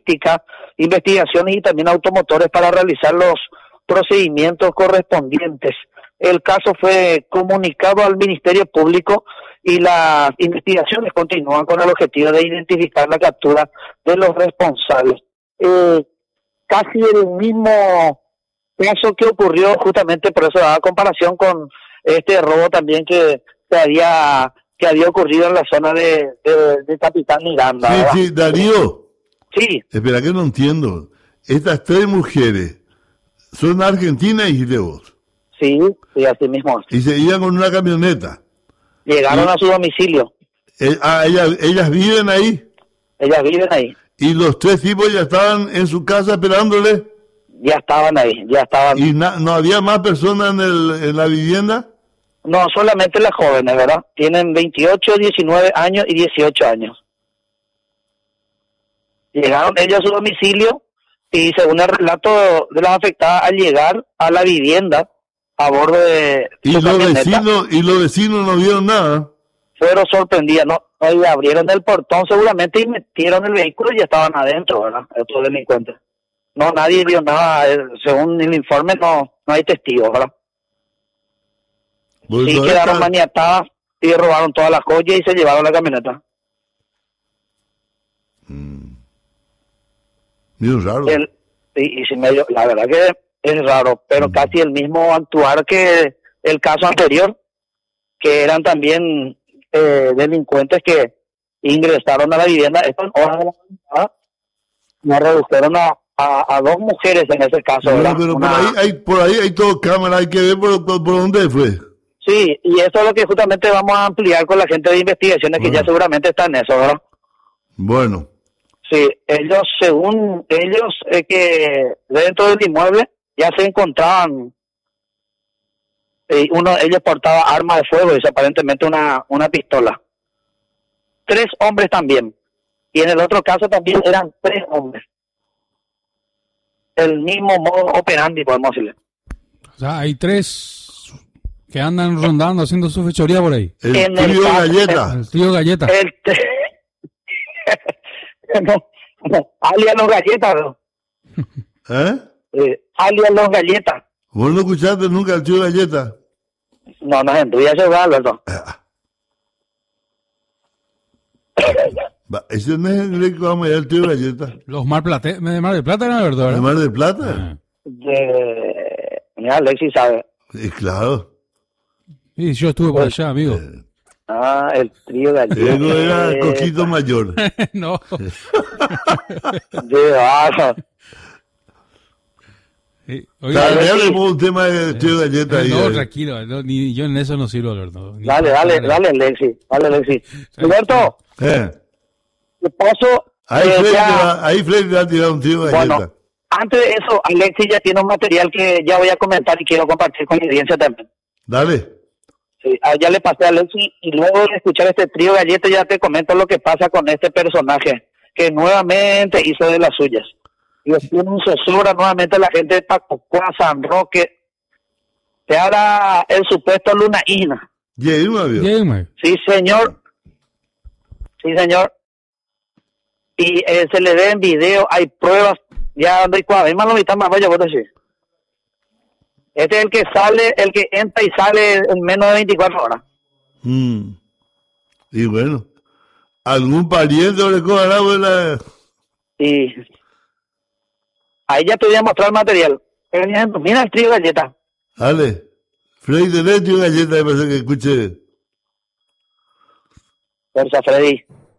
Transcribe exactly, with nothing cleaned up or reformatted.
balística, investigaciones y también automotores para realizar los procedimientos correspondientes. El caso fue comunicado al Ministerio Público y las investigaciones continúan con el objetivo de identificar la captura de los responsables. Eh, casi el mismo caso que ocurrió, justamente por eso daba comparación con este robo también que, que había que había ocurrido en la zona de, de, de Capitán Miranda. Sí, ¿verdad? sí, Darío. Sí. Espera que no entiendo. Estas tres mujeres son argentinas, dijiste vos. Sí, sí, así mismo. Y se iban con una camioneta. Llegaron y, a su domicilio. Eh, ah, ellas, ellas viven ahí. Ellas viven ahí. Y los tres tipos ya estaban en su casa esperándole. Ya estaban ahí, ya estaban. ¿Y na, no había más personas en, el, en la vivienda? No, solamente las jóvenes, ¿verdad? Tienen veintiocho, diecinueve años y dieciocho años. Llegaron ellos a su domicilio y según el relato de las afectadas, al llegar a la vivienda a bordo de ¿Y los vecinos y los vecinos no vieron nada? Fueron sorprendidas, no, no abrieron el portón seguramente y metieron el vehículo y ya estaban adentro, ¿verdad? Estos delincuentes. No, nadie vio nada, según el informe no, no hay testigos, ¿verdad? Pues sí, quedaron está... maniatadas y robaron todas las joyas y se llevaron la camioneta. Mm. Muy raro. El, y, y si medio, la verdad que es raro, pero mm. casi el mismo actuar que el caso anterior, que eran también eh, delincuentes que ingresaron a la vivienda. Esto en horas de la mañana nos redujeron a, a, a dos mujeres en ese caso. No, pero Una... por ahí hay por ahí hay todo cámara, hay que ver por, por, por dónde fue. Sí, y eso es lo que justamente vamos a ampliar con la gente de investigaciones, bueno. que ya seguramente está en eso, ¿verdad? Bueno. Sí, ellos, según ellos, eh, que dentro del inmueble ya se encontraban, eh, uno, ellos portaban armas de fuego y aparentemente una, una pistola. Tres hombres también. Y en el otro caso también eran tres hombres. El mismo modo operandi, podemos decirle. O sea, hay tres que andan rondando, haciendo su fechoría por ahí. El en tío el, Galleta. El, el tío Galleta. El no, no, alias los galletas, ¿no? ¿Eh? Eh, alias los galletas. ¿Vos no escuchaste nunca al tío Galleta? No, no, en tu vida se va, Alberto. Ah. Va, ese no es el que vamos a ir al tío Galleta. Los Mar Plata, de Mar del Plata eran verdad. ¿De Mar del Plata? Ah. De... Mira, Alexis sabe. Sí, claro. Sí, yo estuve por allá, amigo. Eh. Ah, el trío Galleta. Él era Coquito Mayor. No. De baja. Sí. Oiga, ya hablemos un tema de tío Galleta. Eh, ahí, no, ahí. tranquilo, no, ni, yo en eso no sirvo, Alberto. Ni Dale, dale, dale, dale, Alexis. Dale, Alexis. Alberto, Eh. ¿qué pasó? Ahí Eh, Freddy ya- le va- ahí Freddy le va a tirar un tío Galleta. Bueno, antes de eso, Alexis ya tiene un material que ya voy a comentar y quiero compartir con la audiencia también. Dale. Sí, ah, ya le pasé a Alexis y luego de escuchar este trío Galleta ya te comento lo que pasa con este personaje que nuevamente hizo de las suyas. Y tiene un zozobra nuevamente la gente de Pacocuá, San Roque. Te hará el supuesto Luna Ina. Llegué un avión. Llévenme. Sí, señor. Sí, señor. Y eh, se le ve en video, hay pruebas. Ya ando y cuadra. Y más lo mitad más vaya, vos decís. Este es el que sale, el que entra y sale en menos de veinticuatro horas. Mm. Y bueno, algún pariente le cogerá buena. Y ahí ya te voy a mostrar el material. Por ejemplo, mira el trío Galleta. Dale. Freddy, tenés tío Galleta, me parece que escuche. Fuerza, Freddy.